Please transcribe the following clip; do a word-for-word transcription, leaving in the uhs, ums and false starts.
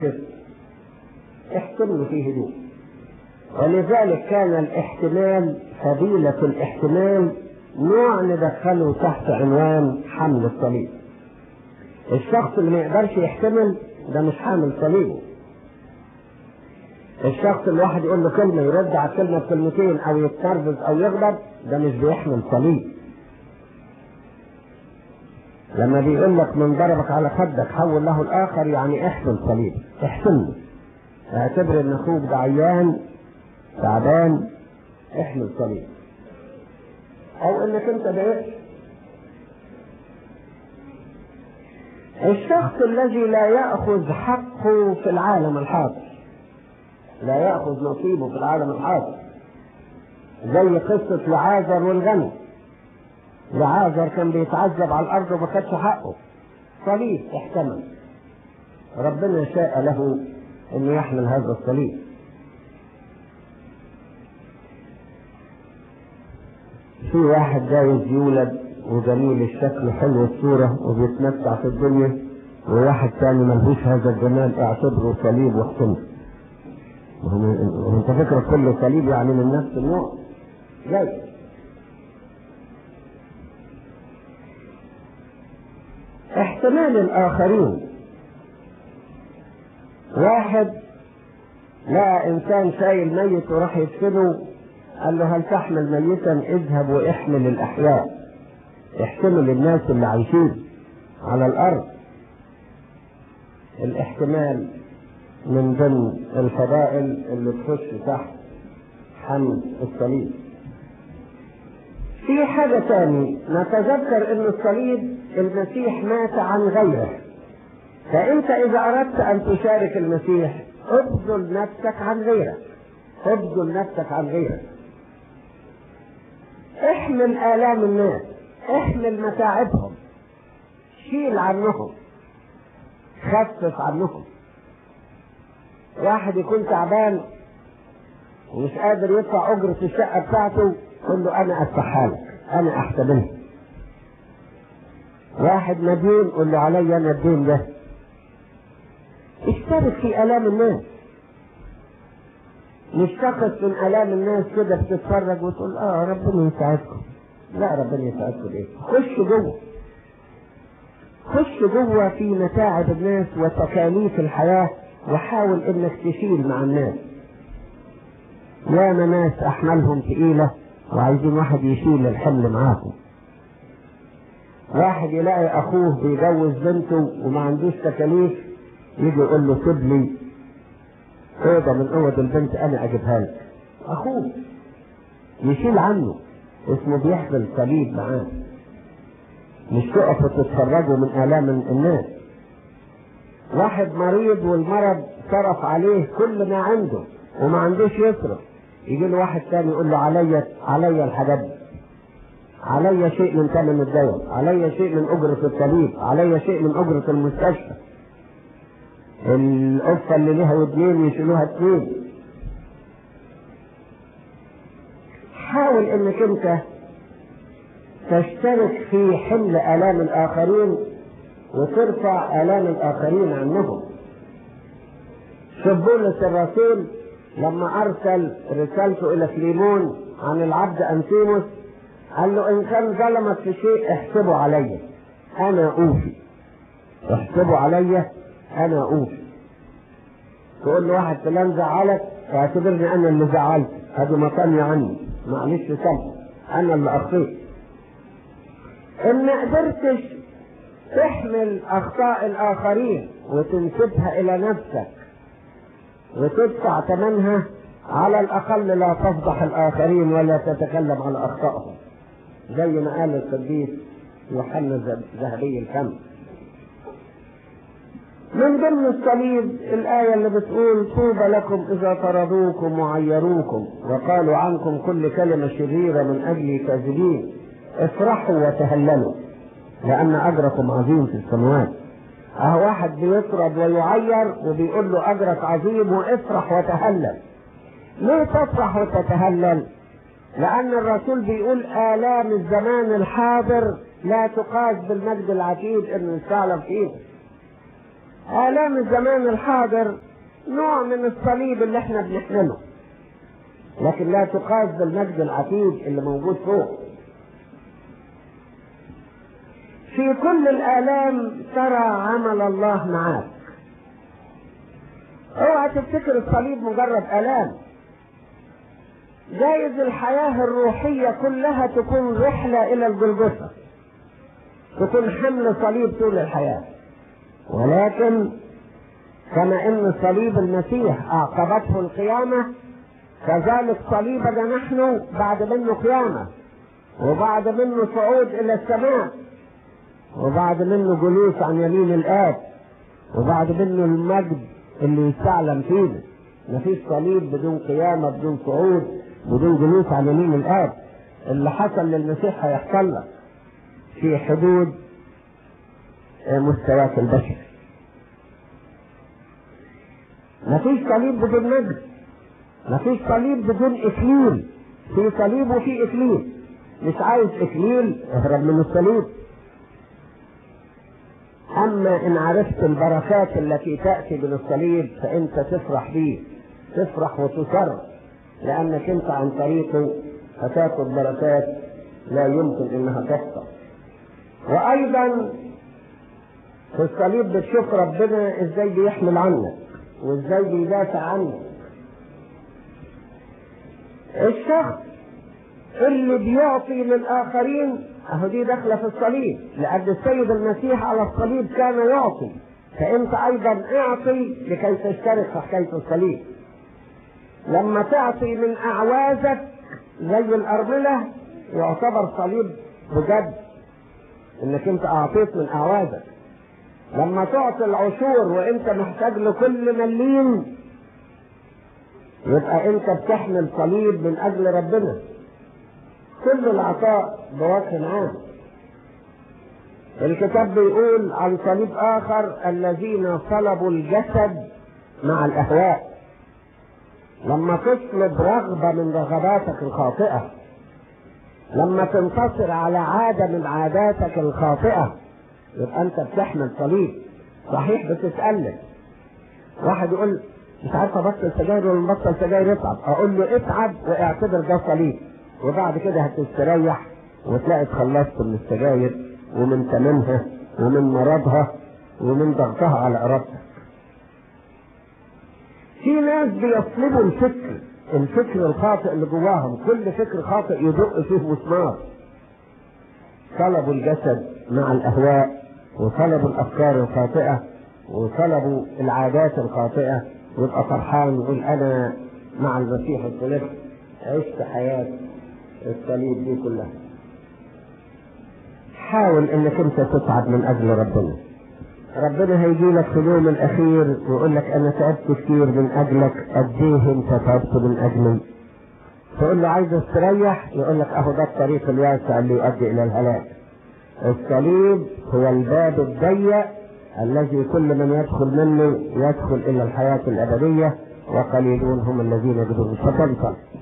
احتملوا في هدوء. ولذلك كان الاحتمال، فضيلة الاحتمال، نوع ندخله تحت عنوان حمل الصليب. الشخص اللي ما يقدرش يحتمل ده مش حامل صليبه. الشخص اللي واحد يقول له كلمة يرد على كلمة بكلمتين او يتنرفز او يغضب ده مش بيحمل صليب. لما بيقول لك من ضربك على خدك حول له الاخر يعني احمل صليب، احتمل. اعتبر ان اخوك ده عيان تعبان، احمل صليب. او انك انت ضايقت. الشخص الذي لا يأخذ حقه في العالم الحاضر، لا يأخذ نصيبه في العالم الحاضر، زي قصة لعازر والغني. لعازر كان بيتعذب على الارض وما خدش حقه، صليب احتمل. ربنا شاء له انه يحمل هذا الصليب. في واحد جايز يولد وجميل الشكل وحلو الصورة وبيتمتع في الدنيا، وواحد تاني ملهوش هذا الجمال، اعتبره صليب واحتمل. وانت فكرة كل صليب يعني من نفس النوع؟ جاي احتمال الآخرين. واحد لا انسان شايل ميت وراح يدفنه، قال له هل تحمل ميتا؟ اذهب واحمل الأحياء. احتمل الناس اللي عايشين على الأرض. الاحتمال من ضمن الفضائل اللي تخش تحت حمل الصليب. في حاجة تاني، نتذكر ان الصليب المسيح مات عن غيره، فانت اذا اردت ان تشارك المسيح ابذل نفسك عن غيرك، ابذل نفسك عن غيرك. احمل آلام الناس، احمل متاعبهم، شيل عنهم، خفف عنهم. واحد يكون تعبان ومش قادر يدفع اجرة الشقة بتاعته، قل له انا ادفعها لك، انا احتملها. واحد مدين قل له علي انا الدين ده. اشترك في الام الناس، مش تاخد من الام الناس كده بتتفرج وتقول اه ربنا يساعدكم. لا، ربنا يساعدكم ايه؟ خش جوه، خش جوه في متاعب الناس وتكاليف الحياة، وحاول انك تشيل مع الناس. يا ناس احملهم تقيلة وعايزين واحد يشيل الحمل معاهم. واحد يلاقي اخوه بيجوز بنته وما عندوش تكاليف، يجي يقول له سيب لي اوضه من اوض البنت انا اجيبها لك. اخوه يشيل عنه، اسمه بيحمل صليب معاه. مش تقفوا تتفرجوا من الام الناس. واحد مريض والمرض صرف عليه كل ما عنده وما عندوش يصرف، يجي له واحد تاني يقول له عليا عليا الحاجات دي، عليا شيء من ثمن الدواء، عليا شيء من اجرة الطبيب، عليا شيء من اجرة المستشفى. القفة اللي لها ودنين يشيلوها اتنين. حاول انك انت تشترك في حمل الام الاخرين وترفع الام الاخرين عنهم. شوف بولس الرسول لما ارسل رسالته الى فليمون عن العبد انتيموس، قال له ان كان ظلمك في شيء احسبه علي انا اوفي. احسبه علي انا اوفي. تقول له واحد فلان زعلك، اعتبرني انا اللي زعلت، هذا مطني عني، معلش سامح، انا اللي اخطيت. ان ما قدرتش تحمل اخطاء الاخرين وتنسبها الى نفسك وتدفع ثمنها، على الاقل لا تفضح الاخرين ولا تتكلم على اخطائهم، زي ما قال القديس يوحنا ذهبي الفم. من ضمن الصليب الآية اللي بتقول طوبى لكم إذا طردوكم وعيروكم وقالوا عنكم كل كلمة شريرة من أجل كاذبين، افرحوا وتهللوا لأن أجركم عظيم في السماوات. أهو واحد بيطرد ويعير وبيقول له أجرك عظيم وافرح وتهلل. ليه تفرح وتتهلل؟ لأن الرسول بيقول آلام الزمان الحاضر لا تقاس بالمجد العتيد إنه يستعلم فيه. آلام الزمان الحاضر نوع من الصليب اللي احنا بنحمله، لكن لا تقاس بالمجد العتيد اللي موجود فوق. في كل الآلام ترى عمل الله معاك. اوعى تفتكر الصليب مجرد آلام. جايز الحياة الروحية كلها تكون رحلة إلى الجلجثة، تكون حمل صليب طول الحياة، ولكن كما ان صليب المسيح اعقبته القيامة، كذلك صليبنا نحن بعد منه قيامة، وبعد منه صعود الى السماء، وبعد منه جلوس عن يمين الآب، وبعد منه المجد اللي يستعلم فينا. مفيش صليب بدون قيامة، بدون صعود، بدون جلوس عن يمين الآب. اللي حصل للمسيح هيحصل لك في حدود مستواك البشري. مفيش صليب بدون مجد، مفيش صليب بدون اكليل. في صليب وفي اكليل. مش عايز اكليل اهرب من الصليب. اما ان عرفت البركات التي تأتي من الصليب فانت تفرح بيه، تفرح وتسر، لانك انت عن طريقه هتاخد بركات لا يمكن انها تحصل. وايضا في الصليب بتشوف ربنا ازاي بيحمل عنك وازاي بيدافع عنك. الشخص اللي بيعطي للآخرين اهو دي داخله في الصليب، لأن السيد المسيح على الصليب كان يعطي، فانت ايضا اعطي لكي تشترك في حكاية الصليب. لما تعطي من اعوازك زي الارملة يعتبر صليب بجد، انك انت اعطيت من اعوازك. لما تعطي العشور وانت محتاج لكل مليم يبقى انت بتحمل صليب من اجل ربنا. كل العطاء بوجه عام. الكتاب بيقول عن صليب اخر الذين صلبوا الجسد مع الاهواء. لما تصلب رغبة من رغباتك الخاطئة، لما تنتصر على عادة من عاداتك الخاطئة، يبقى انت بتحمل صليب. صحيح بتتألم. واحد يقول مش عارف ابطل سجاير ولا بطل سجاير يتعب، اقول له اتعب واعتبر ده صليب، وبعد كده هتستريح وتلاقي اتخلصت من السجاير ومن ثمنها ومن مرضها ومن ضغطها على ارادتك. في ناس بيصلبوا الفكر، الفكر الخاطئ اللي جواهم، كل فكر خاطئ يدق فيه مسمار. صلبوا الجسد مع الاهواء، وصلبوا الافكار الخاطئه، وصلبوا العادات الخاطئه، ويبقى فرحان يقول انا مع المسيح الصليب عشت حياه الصليب دي كلها. حاول انك انت تتعب من اجل ربنا. ربنا هيجي لك في اليوم الاخير ويقول لك انا تعبت كتير من اجلك، قد ايه انت تعبت من اجلي. تقول له عايز استريح، يقول لك اهو ده الطريق الواسع اللي يؤدي الى الهلاك. الصليب هو الباب الضيق الذي كل من يدخل منه يدخل الى الحياة الابدية، وقليلون هم الذين يجدون. فتنصل